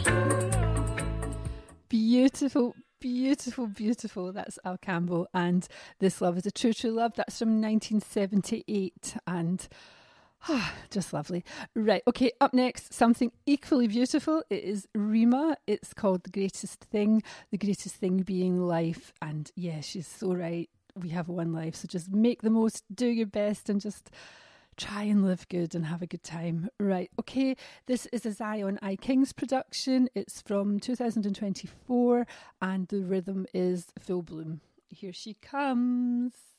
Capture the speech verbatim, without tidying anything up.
Beautiful, beautiful, beautiful. That's Al Campbell. And This Love Is a True, True Love. That's from nineteen seventy-eight. And ah, just lovely. Right, okay, up next, something equally beautiful. It is Rima. It's called The Greatest Thing. The greatest thing being life. And yeah, she's so right. We have one life, so just make the most, do your best, and just try and live good and have a good time. Right, okay, this is a Zion I. Kings production. It's from two thousand twenty-four, and the rhythm is Full Bloom. Here she comes.